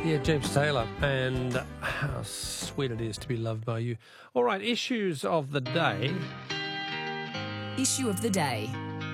Yeah, James Taylor, and how sweet it is to be loved by you. All right, issues of the day. Issue of the day.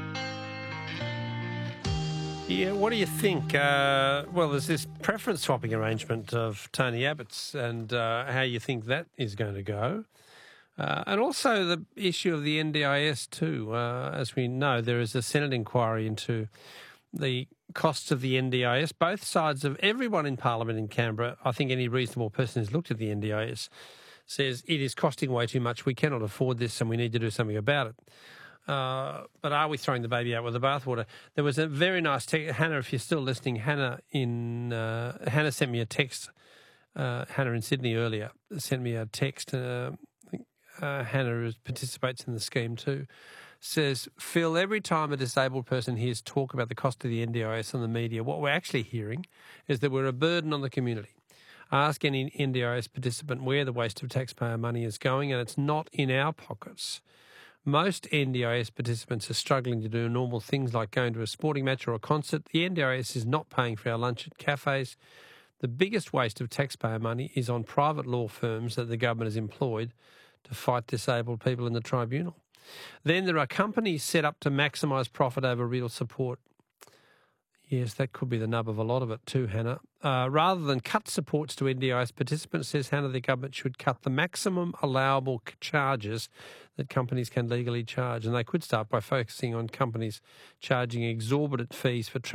Yeah, what do you think? Well, there's this preference swapping arrangement of Tony Abbott's and how you think that is going to go. And also the issue of the NDIS too. As we know, there is a Senate inquiry into the costs of the NDIS. Both sides of everyone in Parliament in Canberra, I think any reasonable person who's looked at the NDIS says it is costing way too much. We cannot afford this and we need to do something about it. But are we throwing the baby out with the bathwater? There was a very nice text. Hannah, if you're still listening, Hannah sent me a text. Hannah in Sydney earlier sent me a text. Hannah, who participates in the scheme too, says, Phil, every time a disabled person hears talk about the cost of the NDIS on the media, what we're actually hearing is that we're a burden on the community. Ask any NDIS participant where the waste of taxpayer money is going, and it's not in our pockets. Most NDIS participants are struggling to do normal things like going to a sporting match or a concert. The NDIS is not paying for our lunch at cafes. The biggest waste of taxpayer money is on private law firms that the government has employed to fight disabled people in the tribunal. Then there are companies set up to maximise profit over real support. Yes, that could be the nub of a lot of it too, Hannah. Rather than cut supports to NDIS participants, says Hannah, the government should cut the maximum allowable charges that companies can legally charge. And they could start by focusing on companies charging exorbitant fees for